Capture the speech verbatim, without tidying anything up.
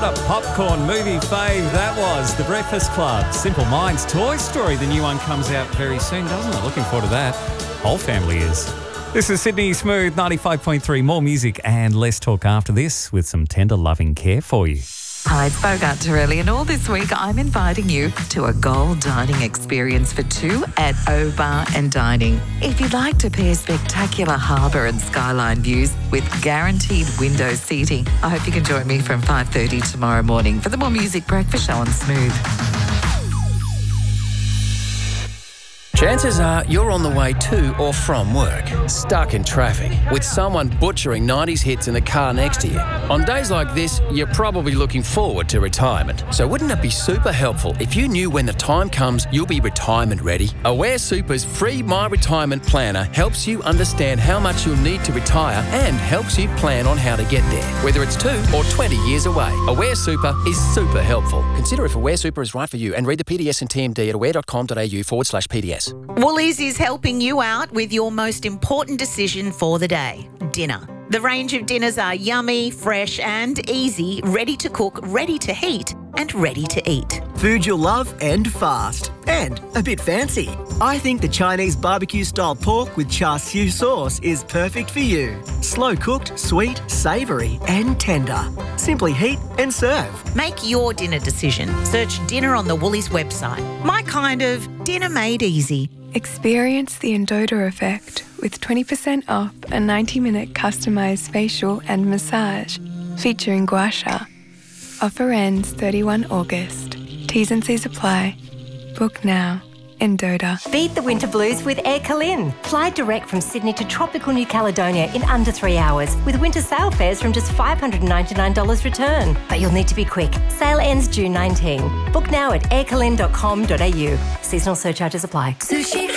a popcorn movie fave that was. The Breakfast Club. Simple Minds. Toy Story. The new one comes out very soon, doesn't it? Looking forward to that. Whole family is. This is Sydney Smooth, ninety-five point three. More music and less talk after this with some tender loving care for you. Hi, it's Bogart Torelli, and all this week I'm inviting you to a gold dining experience for two at O Bar and Dining. If you'd like to pair spectacular harbour and skyline views with guaranteed window seating, I hope you can join me from five thirty tomorrow morning for the More Music Breakfast Show on Smooth. Chances are you're on the way to or from work, stuck in traffic, with someone butchering nineties hits in the car next to you. On days like this, you're probably looking forward to retirement. So wouldn't it be super helpful if you knew when the time comes you'll be retirement ready? Aware Super's free My Retirement Planner helps you understand how much you'll need to retire and helps you plan on how to get there, whether it's two or twenty years away. Aware Super is super helpful. Consider if Aware Super is right for you and read the P D S and T M D at aware.com.au forward slash PDS. Woolies is helping you out with your most important decision for the day, dinner. The range of dinners are yummy, fresh and easy, ready to cook, ready to heat and ready to eat. Food you'll love and fast. And a bit fancy. I think the Chinese barbecue-style pork with char siu sauce is perfect for you. Slow-cooked, sweet, savoury and tender. Simply heat and serve. Make your dinner decision. Search dinner on the Woolies website. My kind of dinner made easy. Experience the Endota effect with twenty percent off a ninety minute customised facial and massage featuring gua sha. Offer ends thirty-first of August. T's and C's apply. Book now. Endota. Beat the winter blues with Air Calin. Fly direct from Sydney to tropical New Caledonia in under three hours with winter sail fares from just five hundred ninety-nine dollars return. But you'll need to be quick. Sail ends June nineteenth. Book now at air calin dot com dot a u. Seasonal surcharges apply. Sushi